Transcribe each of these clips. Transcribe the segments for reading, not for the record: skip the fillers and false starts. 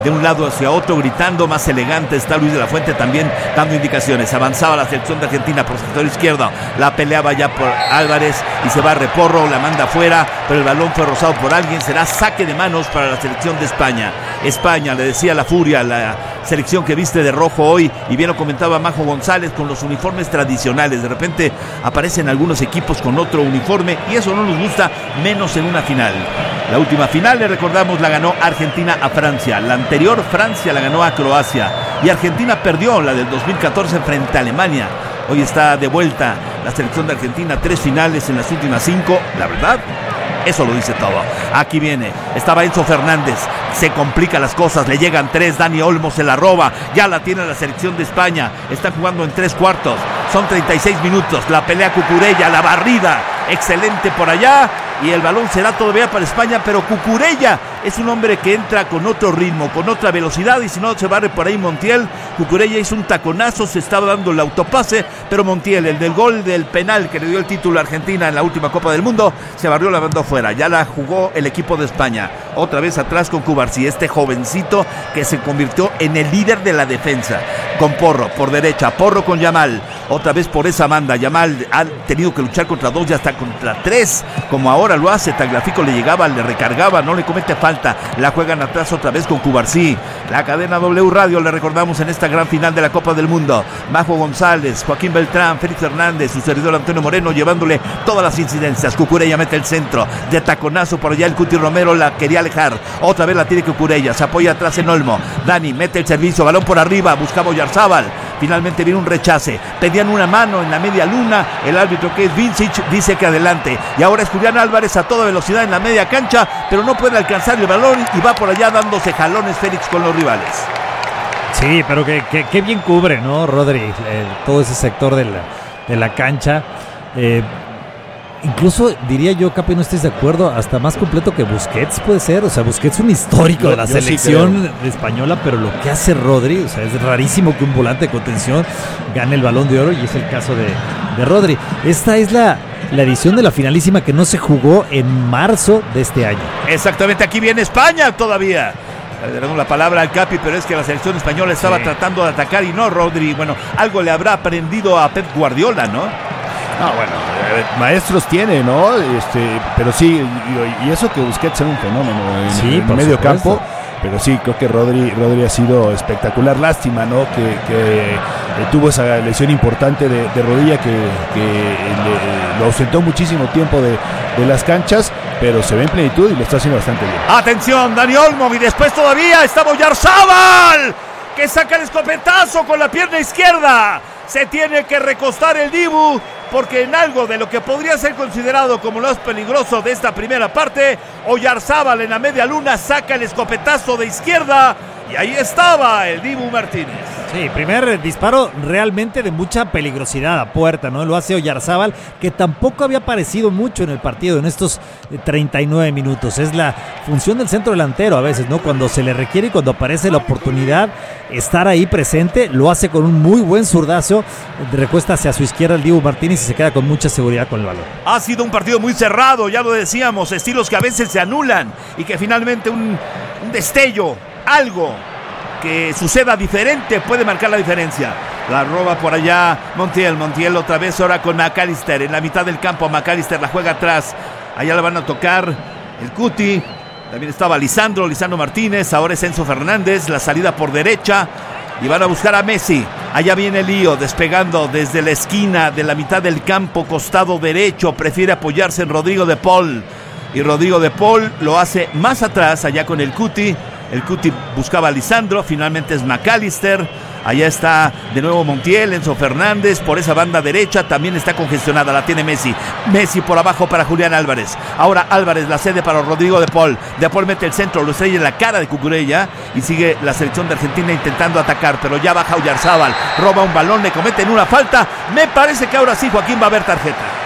de un lado hacia otro, gritando. Más elegante está Luis de la Fuente también dando indicaciones. Avanzaba la selección de Argentina por sector izquierdo, la peleaba ya por Álvarez y se va a Reporro, la manda afuera, pero el balón fue rozado por alguien. Será saque de manos para la selección de España. España, le decía la Furia, la selección que viste de rojo hoy, y bien lo comentaba Majo González, con los uniformes tradicionales. De repente aparecen algunos equipos con otro uniforme y eso no nos gusta, menos en una final. La última final, le recordamos, la ganó Argentina a Francia. La anterior, Francia la ganó a Croacia. Y Argentina perdió la del 2014 frente a Alemania. Hoy está de vuelta la selección de Argentina, 3 finales en las últimas 5. La verdad, eso lo dice todo. Aquí viene, estaba Enzo Fernández, se complican las cosas, le llegan 3, Dani Olmo se la roba, ya la tiene la selección de España, está jugando en 3/4, son 36 minutos, la pelea Cucurella, la barrida, excelente por allá, y el balón será todavía para España, pero Cucurella es un hombre que entra con otro ritmo, con otra velocidad, y si no se barre por ahí Montiel. Cucurella hizo un taconazo, se estaba dando el autopase, pero Montiel, el del gol del penal que le dio el título a Argentina en la última Copa del Mundo, se barrió la banda afuera. Ya la jugó el equipo de España, otra vez atrás con Cubarsí, este jovencito que se convirtió en el líder de la defensa, con Porro por derecha, Porro con Yamal, otra vez por esa banda. Yamal ha tenido que luchar contra 2 y hasta contra 3, como ahora lo hace. Tagliafico le llegaba, le recargaba, no le comete falta, la juegan atrás otra vez con Cubarsí. La cadena W Radio, le recordamos, en esta gran final de la Copa del Mundo, Majo González, Joaquín Beltrán, Félix Hernández, su servidor Antonio Moreno, llevándole todas las incidencias. Cucurella mete el centro, de taconazo por allá el Cuti Romero la quería alejar, otra vez la tiene Cucurella, se apoya atrás en Olmo, Dani mete el servicio, balón por arriba, buscaba Oyarzábal, finalmente viene un rechace, pedían una mano en la media luna, el árbitro, que es Vincic, dice que adelante, y ahora es Julián Álvarez a toda velocidad en la media cancha, pero no puede alcanzar el balón y va por allá dándose jalones Félix con los rivales. Sí, pero que bien cubre, ¿no, Rodri? Todo ese sector de la cancha. Incluso diría yo, Capi, no estés de acuerdo, hasta más completo que Busquets puede ser. O sea, Busquets es un histórico de la selección española, pero lo que hace Rodri, o sea, es rarísimo que un volante de contención gane el Balón de Oro, y es el caso de Rodri. Esta es la edición de la finalísima que no se jugó en marzo de este año. Exactamente, aquí viene España todavía. Le damos la palabra al Capi, pero es que la selección española estaba tratando de atacar y no, Rodri. Bueno, algo le habrá aprendido a Pep Guardiola, ¿no? No, bueno, maestros tiene, ¿no? Pero sí, y eso que Busquets era un fenómeno en medio campo. Pero sí, creo que Rodri ha sido espectacular. Lástima, ¿no? Que tuvo esa lesión importante de rodilla que lo ausentó muchísimo tiempo de las canchas, pero se ve en plenitud y lo está haciendo bastante bien. Atención, Dani Olmo, y después todavía está Oyarzábal, que saca el escopetazo con la pierna izquierda. Se tiene que recostar el Dibu, porque en algo de lo que podría ser considerado como lo más peligroso de esta primera parte, Oyarzábal en la media luna saca el escopetazo de izquierda, y ahí estaba el Dibu Martínez. Sí, primer disparo realmente de mucha peligrosidad a puerta, ¿no? Lo hace Oyarzábal, que tampoco había aparecido mucho en el partido en estos 39 minutos. Es la función del centro delantero a veces, ¿no? Cuando se le requiere y cuando aparece la oportunidad, estar ahí presente. Lo hace con un muy buen zurdazo, recuesta hacia su izquierda el Dibu Martínez y se queda con mucha seguridad con el balón. Ha sido un partido muy cerrado, ya lo decíamos, estilos que a veces se anulan y que finalmente un destello, algo que suceda diferente puede marcar la diferencia. La roba por allá Montiel otra vez ahora con McAllister en la mitad del campo. McAllister la juega atrás, allá la van a tocar el Cuti. También estaba Lisandro Martínez, ahora es Enzo Fernández, la salida por derecha y van a buscar a Messi. Allá viene Lío despegando desde la esquina de la mitad del campo, costado derecho, prefiere apoyarse en Rodrigo de Paul, y Rodrigo de Paul lo hace más atrás, allá con el Cuti. El Cuti buscaba a Lisandro, finalmente es McAllister. Allá está de nuevo Montiel, Enzo Fernández, por esa banda derecha también está congestionada, la tiene Messi. Messi por abajo para Julián Álvarez. Ahora Álvarez la cede para Rodrigo de Paul. De Paul mete el centro, lo estrella en la cara de Cucurella y sigue la selección de Argentina intentando atacar, pero ya baja Oyarzábal, roba un balón, le cometen una falta. Me parece que ahora sí, Joaquín, va a haber tarjeta.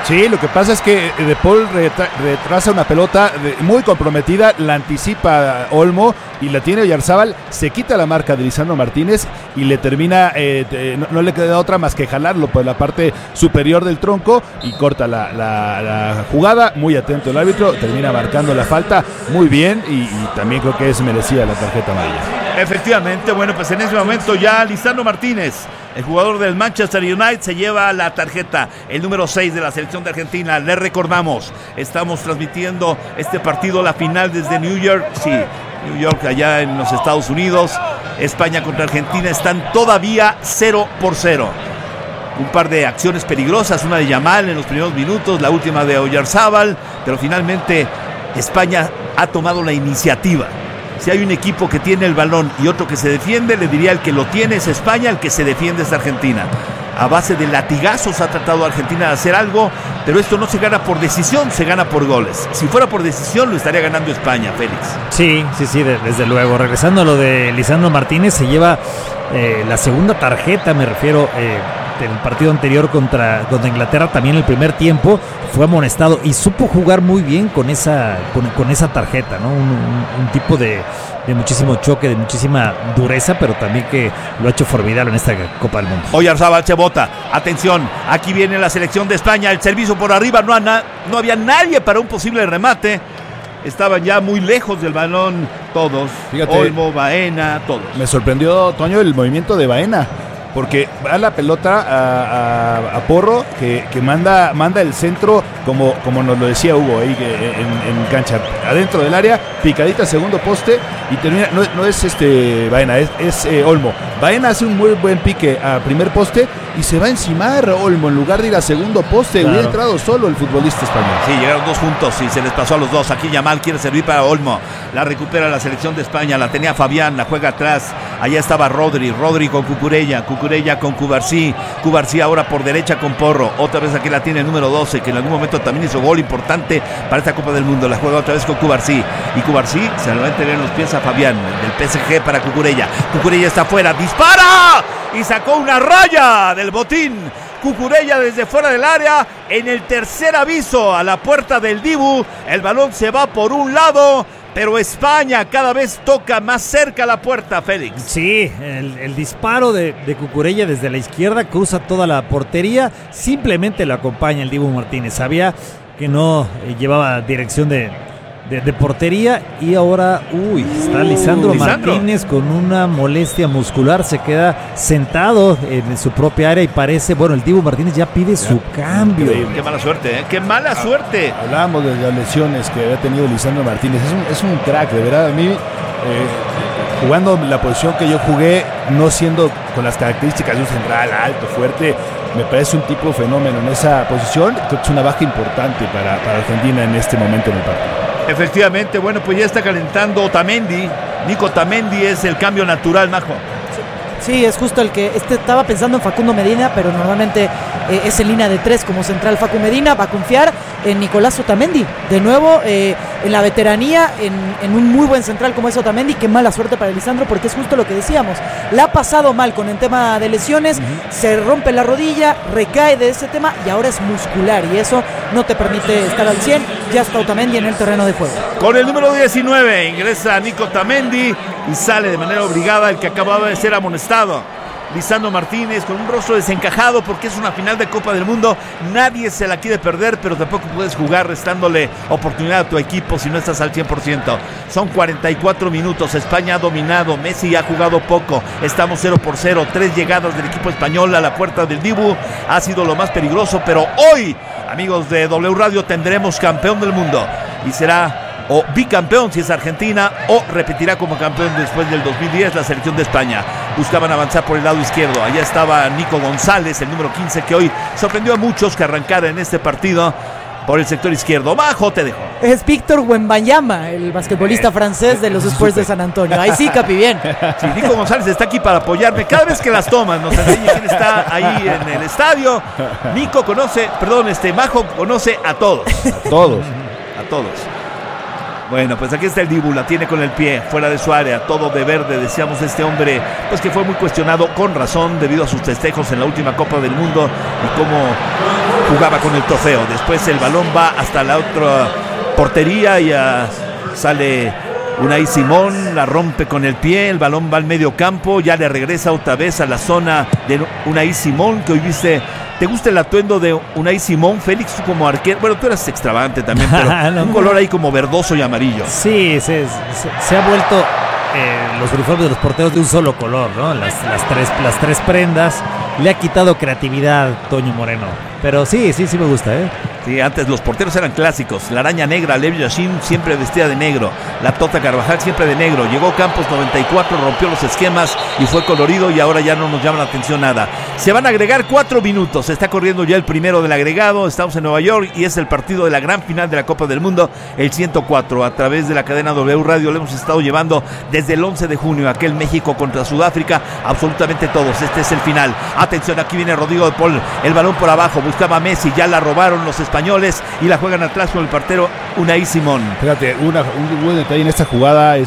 Sí, lo que pasa es que De Paul retrasa una pelota muy comprometida, la anticipa Olmo y la tiene Oyarzábal, se quita la marca de Lisandro Martínez y le termina, no le queda otra más que jalarlo por la parte superior del tronco y corta la jugada. Muy atento el árbitro, termina marcando la falta muy bien y también creo que es merecida la tarjeta amarilla. Efectivamente, bueno, pues en ese momento ya Lisandro Martínez, el jugador del Manchester United, se lleva la tarjeta, el número 6 de la selección de Argentina. Les recordamos, estamos transmitiendo este partido, la final desde New York, sí, New York, allá en los Estados Unidos. España contra Argentina están todavía 0-0. Un par de acciones peligrosas, una de Yamal en los primeros minutos, la última de Oyarzábal, pero finalmente España ha tomado la iniciativa. Si hay un equipo que tiene el balón y otro que se defiende, le diría el que lo tiene es España, el que se defiende es Argentina. A base de latigazos ha tratado Argentina de hacer algo, pero esto no se gana por decisión, se gana por goles. Si fuera por decisión, lo estaría ganando España, Félix. Sí, desde luego. Regresando a lo de Lisandro Martínez, se lleva la segunda tarjeta, me refiero, del partido anterior contra Inglaterra. También el primer tiempo fue amonestado y supo jugar muy bien con esa tarjeta, ¿no? Un tipo de muchísimo choque, de muchísima dureza, pero también que lo ha hecho formidable en esta Copa del Mundo. Oyarzábal se bota, atención, aquí viene la selección de España, el servicio por arriba, no había nadie para un posible remate. Estaban ya muy lejos del balón todos. Fíjate, Olmo, Baena, todos. Me sorprendió, Toño, el movimiento de Baena, porque va la pelota a Porro, que manda el centro, como nos lo decía Hugo ahí en cancha, adentro del área, picadita segundo poste y termina. No es Baena, es Olmo. Baena hace un muy buen pique a primer poste y se va a encimar Olmo en lugar de ir a segundo poste. Claro. Hubiera entrado solo el futbolista español. Sí, llegaron dos juntos y se les pasó a los dos. Aquí Yamal quiere servir para Olmo, la recupera la selección de España, la tenía Fabián, la juega atrás. Allá estaba Rodri con Cucurella con Cubarsí ahora por derecha con Porro. Otra vez aquí la tiene el número 12, que en algún momento también hizo gol importante para esta Copa del Mundo. La juega otra vez con Cubarsí y Cubarsí se lo va a entregar en los pies a Fabián, del PSG para Cucurella. Cucurella está afuera, dispara y sacó una raya del botín. Cucurella desde fuera del área, en el tercer aviso a la puerta del Dibu, el balón se va por un lado, pero España cada vez toca más cerca la puerta, Félix. Sí, el disparo de Cucurella desde la izquierda cruza toda la portería, simplemente lo acompaña el Dibu Martínez. Sabía que no llevaba dirección de portería y ahora está Lisandro Martínez con una molestia muscular, se queda sentado en su propia área y parece, el Dibu Martínez ya pide su cambio. Qué mala suerte, qué mala suerte. Hablábamos de las lesiones que había tenido Lisandro Martínez, es un crack, de verdad. A mí, jugando la posición que yo jugué, no siendo con las características de un central alto, fuerte, me parece un tipo fenómeno en esa posición. Creo que es una baja importante para Argentina en este momento en el partido. Efectivamente, pues ya está calentando Otamendi. Nico Otamendi es el cambio natural, Majo. Sí, es justo el que estaba pensando en Facundo Medina, pero normalmente es en línea de 3 como central. Facu Medina va a confiar en Nicolás Otamendi. De nuevo, en la veteranía, en un muy buen central como es Otamendi. Qué mala suerte para Lisandro, porque es justo lo que decíamos. La ha pasado mal con el tema de lesiones, se rompe la rodilla, recae de ese tema y ahora es muscular y eso no te permite estar al 100. Ya está Otamendi en el terreno de juego. Con el número 19 ingresa Nico Otamendi y sale de manera obligada el que acababa de ser amonestado, Lisandro Martínez, con un rostro desencajado porque es una final de Copa del Mundo. Nadie se la quiere perder, pero tampoco puedes jugar restándole oportunidad a tu equipo si no estás al 100%. Son 44 minutos, España ha dominado, Messi ha jugado poco, estamos 0-0, 3 llegadas del equipo español a la puerta del Dibu, ha sido lo más peligroso, pero hoy, amigos de W Radio, tendremos campeón del mundo y será o bicampeón si es Argentina, o repetirá como campeón después del 2010 la selección de España. Buscaban avanzar por el lado izquierdo, allá estaba Nico González, el número 15, que hoy sorprendió a muchos que arrancara en este partido por el sector izquierdo. Bajo, te dejo. Es Víctor Wembanyama, el basquetbolista francés de los Spurs de San Antonio. Ahí sí, Capi, bien. Sí, Nico González está aquí para apoyarme. Cada vez que las toman nos enseña quién está ahí en el estadio. Nico Majo conoce a todos. A todos. A todos. Bueno, pues aquí está el Dibu, la tiene con el pie, fuera de su área, todo de verde. Decíamos este hombre, pues que fue muy cuestionado con razón debido a sus festejos en la última Copa del Mundo y cómo jugaba con el trofeo. Después el balón va hasta la otra portería y sale Unai Simón, la rompe con el pie, el balón va al medio campo, ya le regresa otra vez a la zona de Unai Simón, que hoy viste. ¿Te gusta el atuendo de Unai Simón, Félix, tú como arquero? Bueno, tú eras extravagante también, pero no, un color ahí como verdoso y amarillo. Sí, se ha vuelto los uniformes de los porteros de un solo color, ¿no? Las tres prendas. Le ha quitado creatividad Toño Moreno. Pero sí me gusta, ¿eh? Sí, antes los porteros eran clásicos. La araña negra, Lev Yashin, siempre vestida de negro. La Tota Carvajal, siempre de negro. Llegó Campos 94, rompió los esquemas y fue colorido, y ahora ya no nos llama la atención nada. Se van a agregar 4 minutos. Se está corriendo ya el primero del agregado. Estamos en Nueva York y es el partido de la gran final de la Copa del Mundo, el 104. A través de la cadena W Radio le hemos estado llevando desde el 11 de junio, aquel México contra Sudáfrica, absolutamente todos. Este es el final. Atención, aquí viene Rodrigo de Paul. El balón por abajo, buscaba a Messi, ya la robaron los españoles y la juegan atrás con el portero Unai Simón. Fíjate, un buen detalle en esta jugada,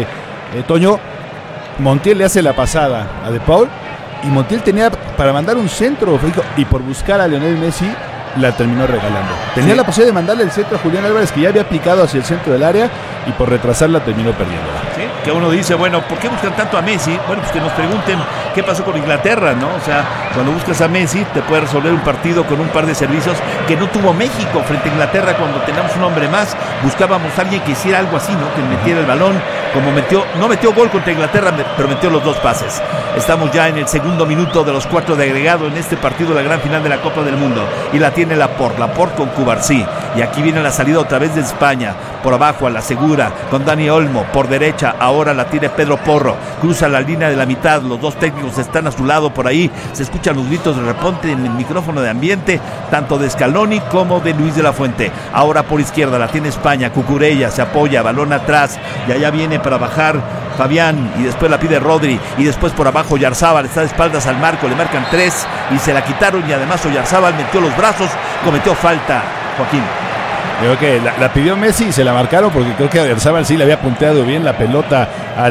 Toño. Montiel le hace la pasada a De Paul y Montiel tenía para mandar un centro, y por buscar a Lionel Messi la terminó regalando. Tenía la posibilidad de mandarle el centro a Julián Álvarez, que ya había picado hacia el centro del área, y por retrasarla terminó perdiendo. Sí, que uno dice, bueno, ¿por qué buscan tanto a Messi? Bueno, pues que nos pregunten qué pasó con Inglaterra, ¿no? O sea, cuando buscas a Messi te puede resolver un partido con un par de servicios que no tuvo México frente a Inglaterra. Cuando teníamos un hombre más, buscábamos a alguien que hiciera algo así, ¿no? Que metiera el balón, como no metió gol contra Inglaterra, pero metió los 2 pases. Estamos ya en el segundo minuto de los 4 de agregado en este partido de la gran final de la Copa del Mundo, y la tiene Laporte con Cubarsí, y aquí viene la salida otra vez de España, por abajo a la segura con Dani Olmo, por derecha ahora la tiene Pedro Porro, cruza la línea de la mitad, los 2 técnicos están a su lado, por ahí se escuchan los gritos de reponte en el micrófono de ambiente, tanto de Scaloni como de Luis de la Fuente. Ahora por izquierda la tiene España, Cucurella se apoya, balón atrás, y allá viene para bajar Fabián, y después la pide Rodri, y después por abajo Oyarzábal está de espaldas al marco, le marcan 3 y se la quitaron, y además Oyarzábal metió los brazos, cometió falta, Joaquín. Creo que la pidió Messi y se la marcaron, porque creo que Oyarzábal sí le había punteado bien la pelota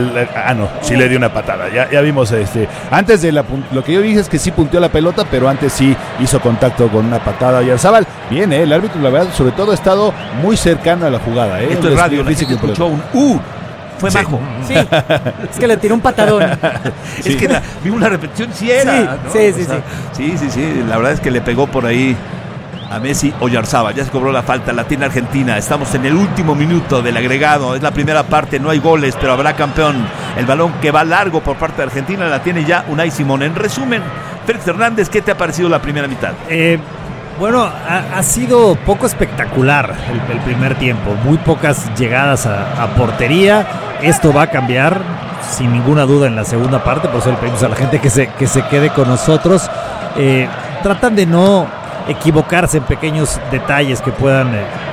sí le dio una patada. Ya vimos antes de lo que yo dije es que sí punteó la pelota, pero antes sí hizo contacto con una patada Oyarzábal. Bien, el árbitro, la verdad, sobre todo ha estado muy cercano a la jugada. Esto es radio, la gente escuchó un fue majo. Sí, es que le tiró un patadón. Sí. Es que vimos la repetición, sí era. Sí, ¿no? Sí, la verdad es que le pegó por ahí a Messi. Oyarzábal, ya se cobró la falta, la tiene Argentina. Estamos en el último minuto del agregado, es la primera parte, no hay goles, pero habrá campeón. El balón que va largo por parte de Argentina la tiene ya Unai Simón. En resumen, Félix Hernández, ¿qué te ha parecido la primera mitad? Bueno, ha sido poco espectacular el primer tiempo, muy pocas llegadas a portería. Esto va a cambiar sin ninguna duda en la segunda parte, por eso le pedimos a la gente que se quede con nosotros. Tratan de no equivocarse en pequeños detalles que puedan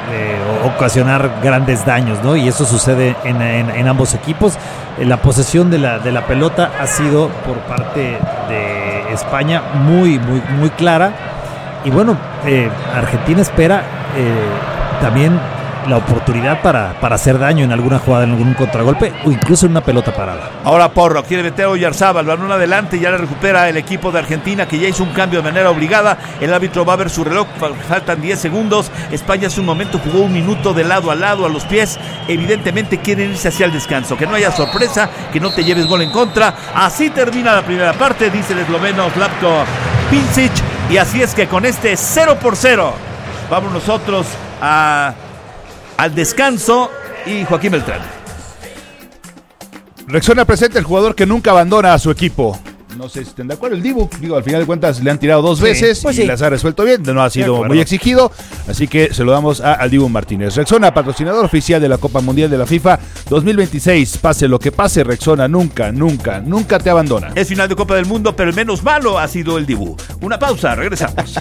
ocasionar grandes daños, ¿no? Y eso sucede en ambos equipos. La posesión de la pelota ha sido por parte de España muy clara. Y bueno, Argentina espera también la oportunidad para hacer daño en alguna jugada, en algún contragolpe o incluso en una pelota parada. Ahora Porro quiere meter a Oyarzábal, balón adelante, ya le recupera el equipo de Argentina, que ya hizo un cambio de manera obligada. El árbitro va a ver su reloj, faltan 10 segundos. España hace un momento jugó 1 minuto de lado a lado a los pies. Evidentemente quieren irse hacia el descanso, que no haya sorpresa, que no te lleves gol en contra. Así termina la primera parte, dice el esloveno Slavko Pincic, y así es que con este 0-0 vamos nosotros al descanso. Y Joaquín Beltrán. Rexona presenta el jugador que nunca abandona a su equipo. No sé si estén de acuerdo, el Dibu. Digo, al final de cuentas le han tirado 2 veces pues y las ha resuelto bien. No ha sido muy exigido, así que se lo damos al Dibu Martínez. Rexona, patrocinador oficial de la Copa Mundial de la FIFA 2026. Pase lo que pase, Rexona nunca te abandona. Es final de Copa del Mundo, pero el menos malo ha sido el Dibu. Una pausa, regresamos.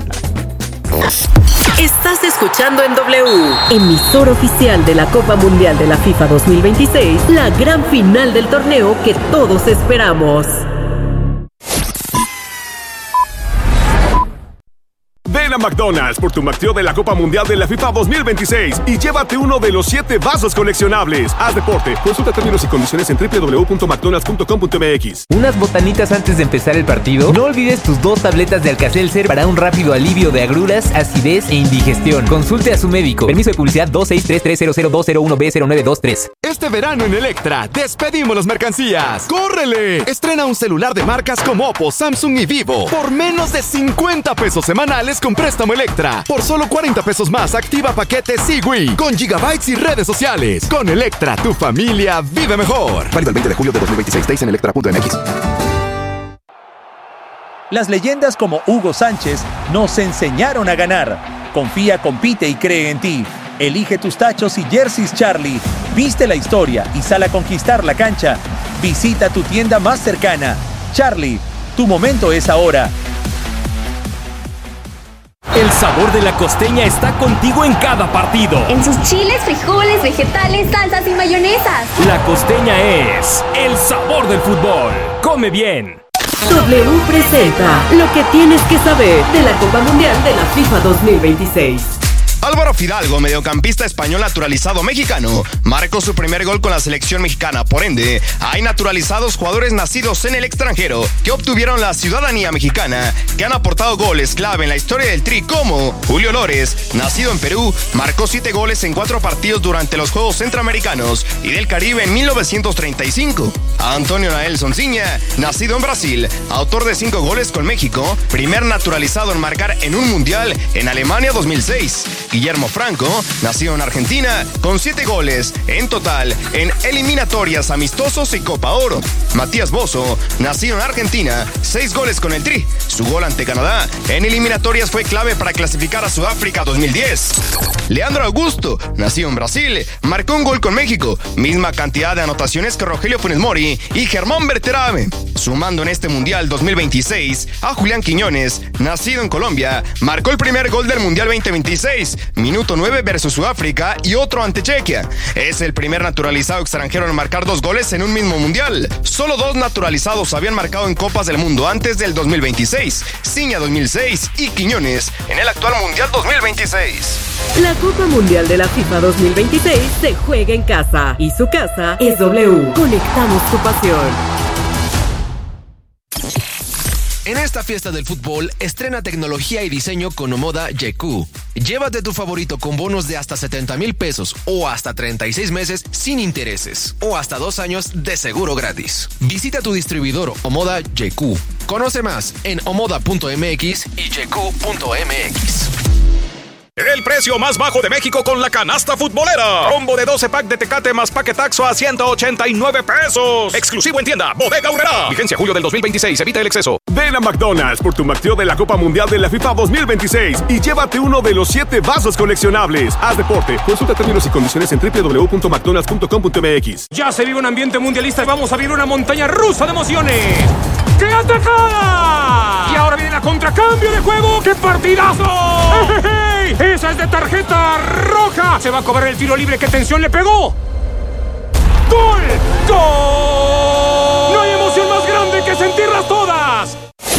Estás escuchando en W, emisor oficial de la Copa Mundial de la FIFA 2026, la gran final del torneo que todos esperamos. Ven a McDonald's por tu McTrio de la Copa Mundial de la FIFA 2026 y llévate uno de los 7 vasos coleccionables. Haz deporte. Consulta términos y condiciones en www.mcdonalds.com.mx. ¿Unas botanitas antes de empezar el partido? No olvides tus 2 tabletas de Alka-Seltzer para un rápido alivio de agruras, acidez e indigestión. Consulte a su médico. Permiso de publicidad 263300201B0923. Este verano en Electra, despedimos las mercancías. ¡Córrele! Estrena un celular de marcas como Oppo, Samsung y Vivo por menos de 50 pesos semanales con préstamo Electra. Por solo 40 pesos más, activa paquete Sigui con gigabytes y redes sociales. Con Electra, tu familia vive mejor. Válido el 20 de julio de 2026. Days en electra.mx. Las leyendas como Hugo Sánchez nos enseñaron a ganar. Confía, compite y cree en ti. Elige tus tachos y jerseys Charlie. Viste la historia y sal a conquistar la cancha. Visita tu tienda más cercana. Charlie, tu momento es ahora. El sabor de la costeña está contigo en cada partido. En sus chiles, frijoles, vegetales, salsas y mayonesas. La costeña es el sabor del fútbol. Come bien. W presenta lo que tienes que saber de la Copa Mundial de la FIFA 2026. Álvaro Fidalgo, mediocampista español naturalizado mexicano, marcó su primer gol con la selección mexicana. Por ende, hay naturalizados jugadores nacidos en el extranjero que obtuvieron la ciudadanía mexicana, que han aportado goles clave en la historia del Tri, como Julio Lores, nacido en Perú, marcó 7 goles en 4 partidos durante los Juegos Centroamericanos y del Caribe en 1935. Antonio Nael Sonsiña, nacido en Brasil, autor de 5 goles con México, primer naturalizado en marcar en un mundial en Alemania 2006. Guillermo Franco, nacido en Argentina, con 7 goles en total en eliminatorias, amistosos y Copa Oro. Matías Bozo, nacido en Argentina, 6 goles con el Tri. Su gol ante Canadá en eliminatorias fue clave para clasificar a Sudáfrica 2010. Leandro Augusto, nacido en Brasil, marcó un gol con México, misma cantidad de anotaciones que Rogelio Funes Mori y Germán Berterame. Sumando en este Mundial 2026 a Julián Quiñones, nacido en Colombia, marcó el primer gol del Mundial 2026, minuto 9 versus Sudáfrica y otro ante Chequia. Es el primer naturalizado extranjero en marcar 2 goles en un mismo Mundial. Solo 2 naturalizados habían marcado en Copas del Mundo antes del 2026, Ciña 2006 y Quiñones en el actual Mundial 2026. La Copa Mundial de la FIFA 2026 se juega en casa y su casa es W. Conectamos tu pasión. En esta fiesta del fútbol, estrena tecnología y diseño con Omoda YQ. Llévate tu favorito con bonos de hasta 70,000 pesos o hasta 36 meses sin intereses o hasta 2 años de seguro gratis. Visita tu distribuidor Omoda YQ. Conoce más en omoda.mx y yq.mx. El precio más bajo de México con la canasta futbolera. Combo de 12 pack de Tecate más paquetaxo a 189 pesos. Exclusivo en tienda Bodega Aurrerá. Vigencia julio del 2026. Evita el exceso. Ven a McDonald's por tu McTrio de la Copa Mundial de la FIFA 2026 y llévate uno de los 7 vasos coleccionables. Haz deporte. Consulta términos y condiciones en www.mcdonalds.com.mx. Ya se vive un ambiente mundialista y vamos a vivir una montaña rusa de emociones. ¡Qué atacada! Y ahora viene la contracambio de juego. ¡Qué partidazo! ¡Hey! ¡Esa es de tarjeta roja! Se va a cobrar el tiro libre. ¡Qué tensión le pegó! ¡Gol! ¡Gol! No hay emoción más grande que sentirlas todas.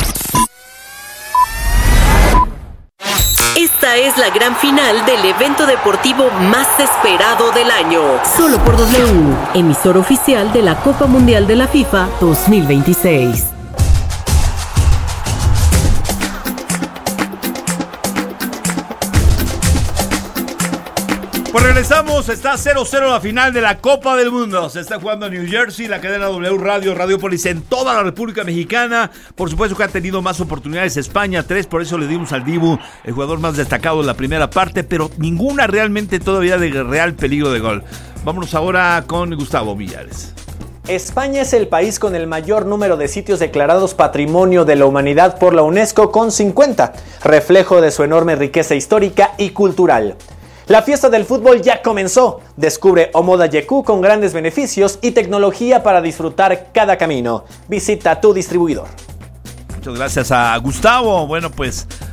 Esta es la gran final del evento deportivo más esperado del año. Solo por W, emisor oficial de la Copa Mundial de la FIFA 2026. Pues regresamos, está 0-0 la final de la Copa del Mundo. Se está jugando en New Jersey, la cadena W Radio, Radiopolis en toda la República Mexicana. Por supuesto que ha tenido más oportunidades España, 3, por eso le dimos al Dibu el jugador más destacado en la primera parte, pero ninguna realmente todavía de real peligro de gol. Vámonos ahora con Gustavo Millares. España es el país con el mayor número de sitios declarados Patrimonio de la Humanidad por la UNESCO, con 50, reflejo de su enorme riqueza histórica y cultural. La fiesta del fútbol ya comenzó. Descubre Omoda YQ con grandes beneficios y tecnología para disfrutar cada camino. Visita tu distribuidor. Muchas gracias a Gustavo. Bueno, pues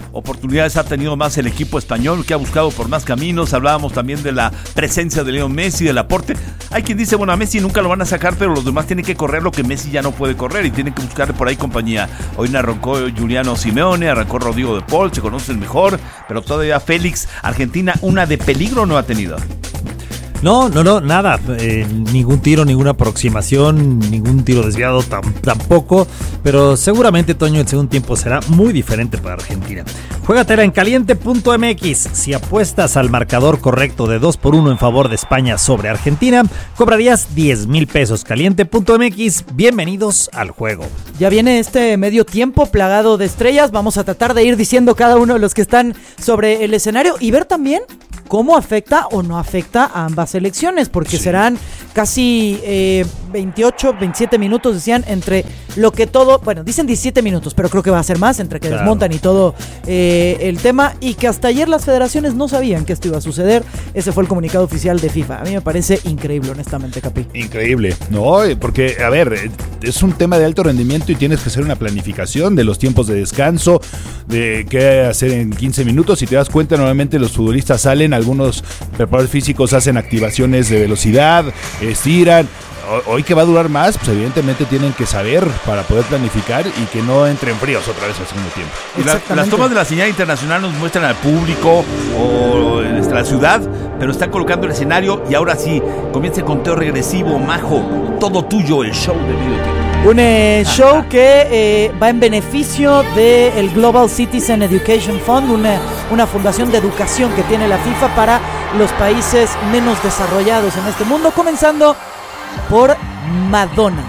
oportunidades ha tenido más el equipo español, que ha buscado por más caminos. Hablábamos también de la presencia de Leo Messi, del aporte. Hay quien dice, bueno, a Messi nunca lo van a sacar, pero los demás tienen que correr lo que Messi ya no puede correr y tienen que buscar por ahí compañía. Hoy arrancó Giuliano Simeone, arrancó Rodrigo de Paul, se conocen mejor, pero todavía Félix, Argentina, una de peligro no ha tenido. No, nada, ningún tiro, ninguna aproximación, ningún tiro desviado tampoco, pero seguramente, Toño, el segundo tiempo será muy diferente para Argentina. Juégatela en caliente.mx. Si apuestas al marcador correcto de 2-1 en favor de España sobre Argentina, cobrarías 10,000 pesos. Caliente.mx, bienvenidos al juego. Ya viene este medio tiempo plagado de estrellas, vamos a tratar de ir diciendo cada uno de los que están sobre el escenario y ver también cómo afecta o no afecta a ambas selecciones, porque serán casi 28, 27 minutos, decían, entre lo que todo, bueno, dicen 17 minutos, pero creo que va a ser más, entre que desmontan y todo el tema, y que hasta ayer las federaciones no sabían que esto iba a suceder. Ese fue el comunicado oficial de FIFA. A mí me parece increíble, honestamente, Capi. Increíble, ¿no? Porque, a ver, es un tema de alto rendimiento y tienes que hacer una planificación de los tiempos de descanso, de qué hacer en 15 minutos. Si te das cuenta, normalmente los futbolistas salen, algunos preparadores físicos hacen activaciones de velocidad, estiran. Hoy que va a durar más, pues evidentemente tienen que saber para poder planificar y que no entren fríos otra vez al segundo tiempo. Y las tomas de la señal internacional nos muestran al público o la ciudad, pero están colocando el escenario y ahora sí, comienza el conteo regresivo. Majo, todo tuyo, el show de medio tiempo. Un show que va en beneficio del Global Citizen Education Fund, una fundación de educación que tiene la FIFA para los países menos desarrollados en este mundo, comenzando por Madonna.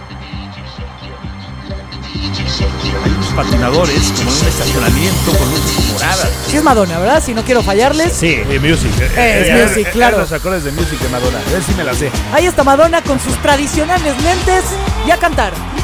Hay unos patinadores como en un estacionamiento con luces moradas. Sí es Madonna, ¿verdad? Si no quiero fallarles. Sí, Music. Music, claro. Los acordes de Music de Madonna. A ver si me la sé. Ahí está Madonna con sus tradicionales lentes y a cantar.